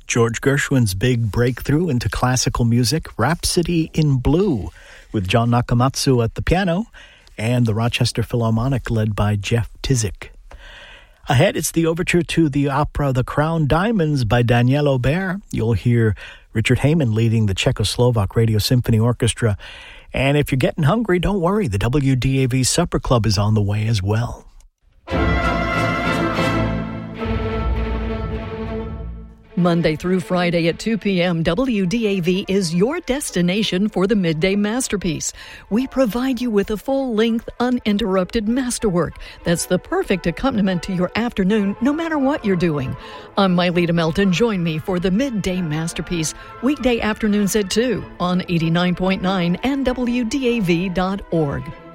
George Gershwin's big breakthrough into classical music, Rhapsody in Blue, with John Nakamatsu at the piano and the Rochester Philharmonic led by Jeff Tizik. Ahead, it's the overture to the opera The Crown Diamonds by Daniel Aubert. You'll hear Richard Heyman leading the Czechoslovak Radio Symphony Orchestra. And if you're getting hungry, don't worry, the WDAV Supper Club is on the way as well. Monday through Friday at 2 p.m., WDAV is your destination for the Midday Masterpiece. We provide you with a full-length, uninterrupted masterwork that's the perfect accompaniment to your afternoon, no matter what you're doing. I'm Myleta Melton. Join me for the Midday Masterpiece, weekday afternoons at 2 on 89.9 and WDAV.org.